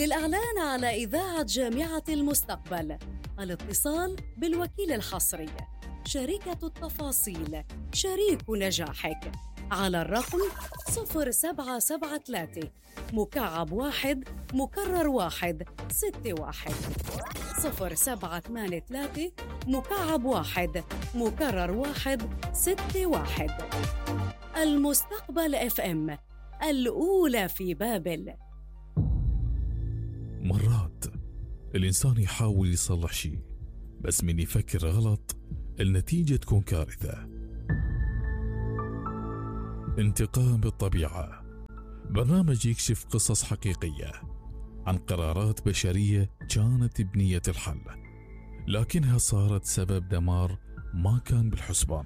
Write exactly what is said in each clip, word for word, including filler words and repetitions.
للإعلان على إذاعة جامعة المستقبل الاتصال بالوكيل الحصري شركة التفاصيل شريك نجاحك على الرقم صفر سبعة سبعة ثلاثة مكعب واحد مكرر واحد ستة واحد صفر سبعة ثمانية ثلاثة مكعب واحد مكرر واحد ستة واحد. المستقبل اف ام الأولى في بابل. مرات الإنسان يحاول يصلح شيء، بس من يفكر غلط النتيجة تكون كارثة. انتقام بالطبيعة، برنامج يكشف قصص حقيقية عن قرارات بشرية كانت بنية الحل، لكنها صارت سبب دمار ما كان بالحسبان.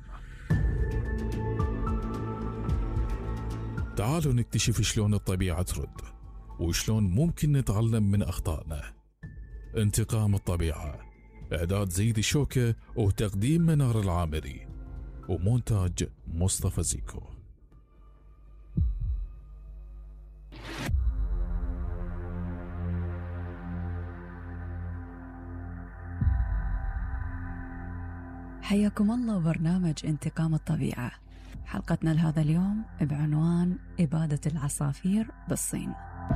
تعالوا نكتشف شلون الطبيعة ترد وشلون ممكن نتعلم من أخطائنا. انتقام الطبيعة، إعداد زيد الشوكة وتقديم منار العامري ومونتاج مصطفى زيكو. حياكم الله برنامج انتقام الطبيعة. حلقتنا لهذا اليوم بعنوان إبادة العصافير بالصين.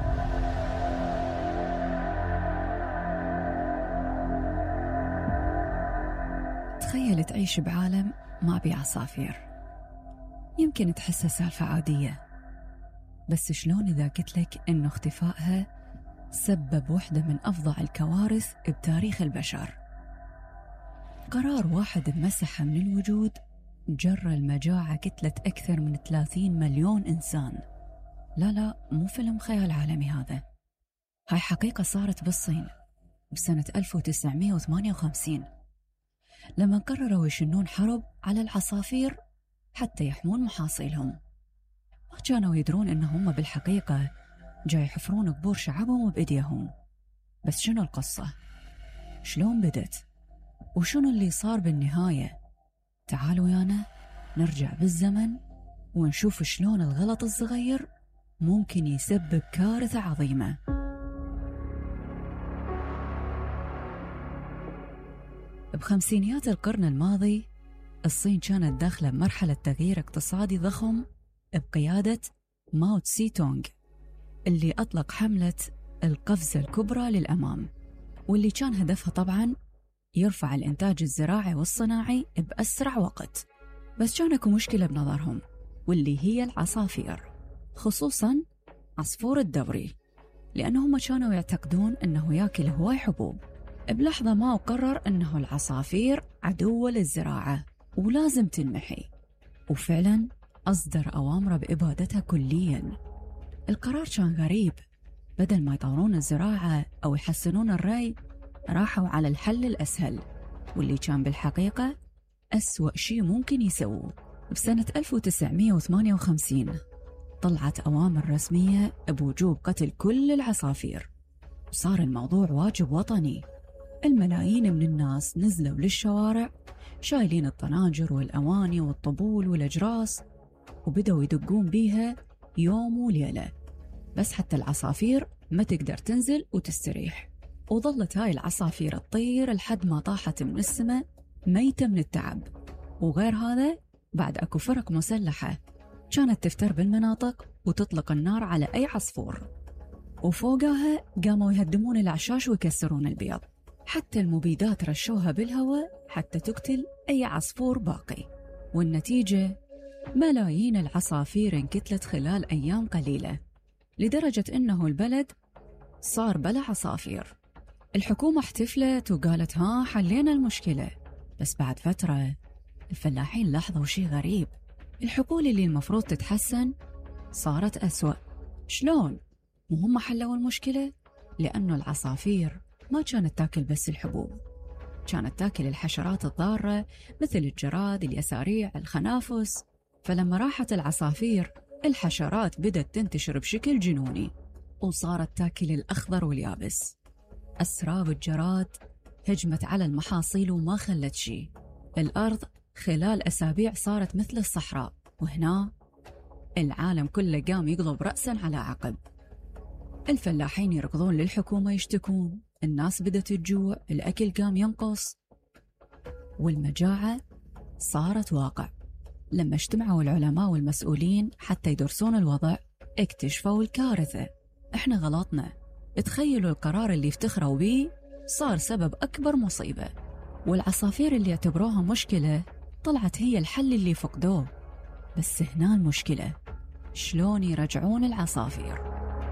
تخيل تعيش بعالم ما بيه عصافير. يمكن تحسها سالفة عادية، بس شلون إذا قلت لك إنه اختفائها سبب واحدة من أفظع الكوارث بتاريخ البشر؟ قرار واحد بمسحة من الوجود جرى المجاعة قتلت أكثر من ثلاثين مليون إنسان. لا لا مو فيلم خيال عالمي هذا، هاي حقيقة صارت بالصين بسنة ألف وتسعمائة وثمانية وخمسين، لما قرروا يشنون حرب على العصافير حتى يحمون محاصيلهم. ما كانوا يدرون إنهم بالحقيقة جاي يحفرون قبور شعبهم بإيديهم. بس شنو القصة؟ شلون بدت؟ وشنو اللي صار بالنهاية؟ تعالوا يانا نرجع بالزمن ونشوف شلون الغلط الصغير ممكن يسبب كارثة عظيمة. بخمسينيات القرن الماضي الصين كانت داخلة بمرحلة تغيير اقتصادي ضخم بقيادة ماو تسي تونغ، اللي أطلق حملة القفزة الكبرى للأمام، واللي كان هدفها طبعاً يرفع الإنتاج الزراعي والصناعي بأسرع وقت. بس كان اكو مشكلة بنظرهم، واللي هي العصافير، خصوصاً عصفور الدوري، لأنهم كانوا يعتقدون أنه يأكل هواي حبوب. بلحظة ما قرر أنه العصافير عدوة للزراعة ولازم تنمحي، وفعلاً أصدر أوامر بإبادتها كلياً. القرار كان غريب، بدل ما يطورون الزراعة أو يحسنون الري راحوا على الحل الأسهل، واللي كان بالحقيقة أسوأ شيء ممكن يسووه. بسنة ألف وتسعمائة وثمانية وخمسين طلعت أوامر رسمية بوجوب قتل كل العصافير، وصار الموضوع واجب وطني. الملايين من الناس نزلوا للشوارع شايلين الطناجر والأواني والطبول والأجراس، وبدأوا يدقون بيها يوم وليلة، بس حتى العصافير ما تقدر تنزل وتستريح. وظلت هاي العصافير تطير لحد ما طاحت من السماء ميتة من التعب. وغير هذا بعد أكو فرق مسلحة كانت تفتر بالمناطق وتطلق النار على أي عصفور، وفوقها قاموا يهدمون الأعشاش ويكسرون البيض. حتى المبيدات رشوها بالهواء حتى تقتل أي عصفور باقي. والنتيجة ملايين العصافير انقتلت خلال أيام قليلة، لدرجة أنه البلد صار بلا عصافير. الحكومة احتفلت وقالت ها حلينا المشكلة، بس بعد فترة الفلاحين لاحظوا شيء غريب. الحقول اللي المفروض تتحسن صارت أسوأ. شلون؟ وهم حلوا المشكلة لأنه العصافير ما كانت تاكل بس الحبوب، كانت تاكل الحشرات الضارة مثل الجراد، اليساريع، الخنافس. فلما راحت العصافير الحشرات بدأت تنتشر بشكل جنوني، وصارت تاكل الأخضر واليابس. أسراب الجراد هجمت على المحاصيل وما خلت شيء. الأرض خلال أسابيع صارت مثل الصحراء، وهنا العالم كله قام يقلب رأساً على عقب. الفلاحين يركضون للحكومة يشتكون، الناس بدأت تجوع، الأكل قام ينقص، والمجاعة صارت واقع. لما اجتمعوا العلماء والمسؤولين حتى يدرسون الوضع اكتشفوا الكارثة. احنا غلطنا، تخيلوا القرار اللي افتخروا بيه صار سبب أكبر مصيبة، والعصافير اللي اعتبروها مشكلة طلعت هي الحل اللي فقدوه. بس هنا المشكلة، شلون يرجعون العصافير؟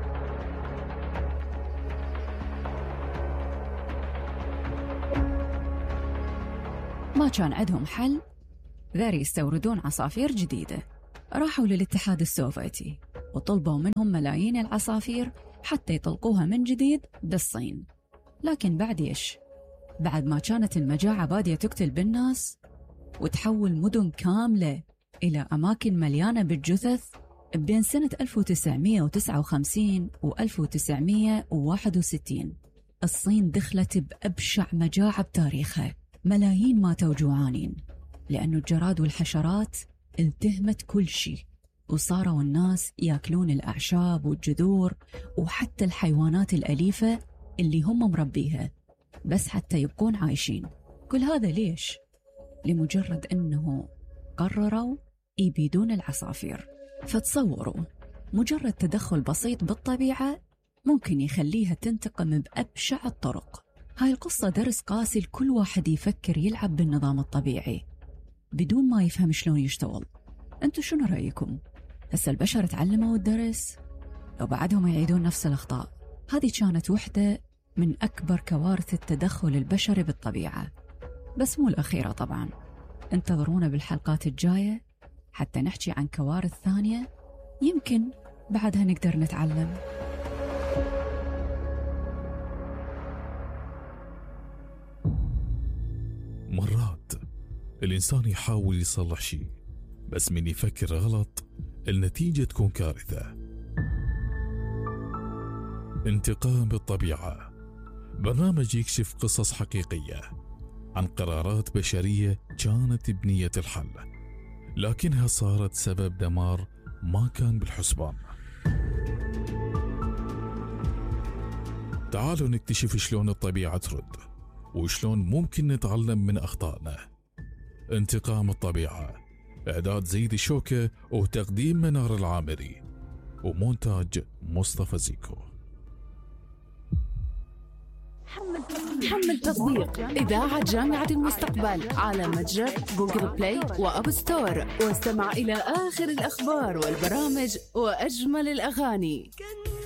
ما كان عندهم حل غير يستوردون عصافير جديدة. راحوا للاتحاد السوفيتي وطلبوا منهم ملايين العصافير حتى يطلقوها من جديد بالصين. لكن بعد إيش؟ بعد ما كانت المجاعة بادية تقتل بالناس وتحول مدن كاملة إلى أماكن مليانة بالجثث، بين سنة ألف وتسعمائة وتسعة وخمسين و ألف وتسعمائة وواحد وستين الصين دخلت بأبشع مجاعة بتاريخها. ملايين ماتوا جوعانين لأن الجراد والحشرات التهمت كل شيء، وصاروا الناس يأكلون الأعشاب والجذور وحتى الحيوانات الأليفة اللي هم مربيها بس حتى يبقون عايشين. كل هذا ليش؟ لمجرد أنه قرروا يبيدون العصافير. فتصوروا مجرد تدخل بسيط بالطبيعة ممكن يخليها تنتقم بأبشع الطرق. هاي القصة درس قاسي لكل واحد يفكر يلعب بالنظام الطبيعي بدون ما يفهم شلون يشتغل. أنتوا شنو رأيكم؟ هسه البشر تعلموا الدرس لو بعدهم يعيدون نفس الأخطاء؟ هذه كانت وحدة من أكبر كوارث التدخل البشري بالطبيعة، بس مو الأخيرة طبعاً. انتظرونا بالحلقات الجاية حتى نحكي عن كوارث ثانية يمكن بعدها نقدر نتعلم. مرات الإنسان يحاول يصلح شيء، بس من يفكر غلط النتيجة تكون كارثة. انتقام بالطبيعة، برنامج يكشف قصص حقيقية عن قرارات بشرية كانت بنية الحل لكنها صارت سبب دمار ما كان بالحسبان. تعالوا نكتشف شلون الطبيعة ترد وشلون ممكن نتعلم من أخطائنا. انتقام الطبيعة، إعداد زيد الشوكة وتقديم منار العامري ومونتاج مصطفى زيكو. حمل تطبيق إذاعة جامعة المستقبل على متجر جوجل بلاي وأب ستور، واستمع إلى آخر الأخبار والبرامج وأجمل الأغاني.